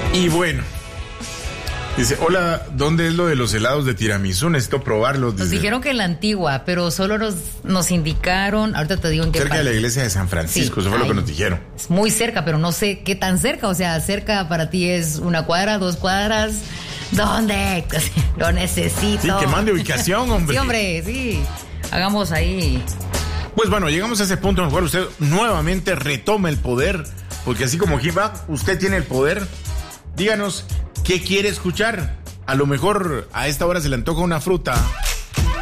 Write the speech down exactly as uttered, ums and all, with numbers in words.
Y bueno, dice, hola, ¿dónde es lo de los helados de tiramisú? Necesito probarlos. Nos dice. dijeron que en la Antigua, pero solo nos, nos indicaron, ahorita te digo en qué Cerca parte. de la iglesia de San Francisco, Sí, eso fue ahí. lo que nos dijeron. Es muy cerca, pero no sé qué tan cerca, o sea, cerca para ti es una cuadra, dos cuadras. ¿Dónde? Lo necesito. Sí, que mande ubicación, hombre. Sí, hombre, sí. Hagamos ahí. Pues bueno, llegamos a ese punto en el cual usted nuevamente retoma el poder, porque así como Giva, usted tiene el poder. Díganos, ¿qué quiere escuchar? A lo mejor a esta hora se le antoja una fruta.